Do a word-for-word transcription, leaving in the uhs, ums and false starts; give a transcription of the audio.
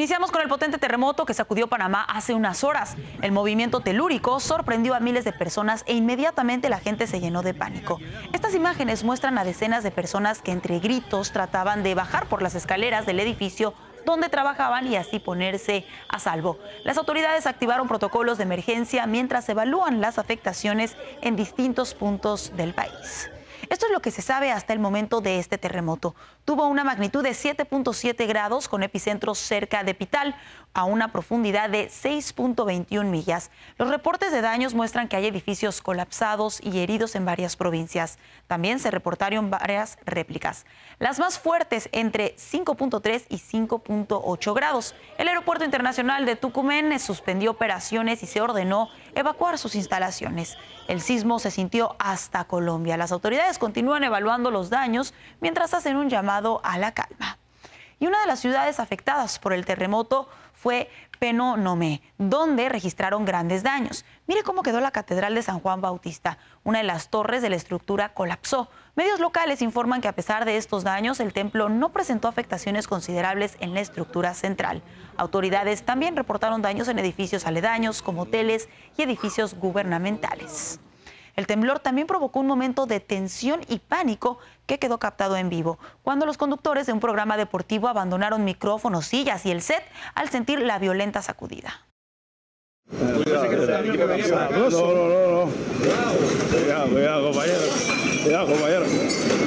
Iniciamos con el potente terremoto que sacudió Panamá hace unas horas. El movimiento telúrico sorprendió a miles de personas e inmediatamente la gente se llenó de pánico. Estas imágenes muestran a decenas de personas que entre gritos trataban de bajar por las escaleras del edificio donde trabajaban y así ponerse a salvo. Las autoridades activaron protocolos de emergencia mientras evalúan las afectaciones en distintos puntos del país. Esto es lo que se sabe hasta el momento de este terremoto. Tuvo una magnitud de siete punto siete grados con epicentro cerca de Pital, a una profundidad de seis punto veintiuna millas. Los reportes de daños muestran que hay edificios colapsados y heridos en varias provincias. También se reportaron varias réplicas. Las más fuertes entre cinco punto tres y cinco punto ocho grados. El Aeropuerto Internacional de Tucumán suspendió operaciones y se ordenó evacuar sus instalaciones. El sismo se sintió hasta Colombia. Las autoridades continúan evaluando los daños mientras hacen un llamado a la calma. Y una de las ciudades afectadas por el terremoto fue Penonomé, donde registraron grandes daños. Mire cómo quedó la Catedral de San Juan Bautista. Una de las torres de la estructura colapsó. Medios locales informan que a pesar de estos daños, el templo no presentó afectaciones considerables en la estructura central. Autoridades también reportaron daños en edificios aledaños, como hoteles y edificios gubernamentales. El temblor también provocó un momento de tensión y pánico que quedó captado en vivo, cuando los conductores de un programa deportivo abandonaron micrófonos, sillas y el set al sentir la violenta sacudida. Cuidado, no, no, no, no. Cuidado, cuidado, compañero. Cuidado, compañero.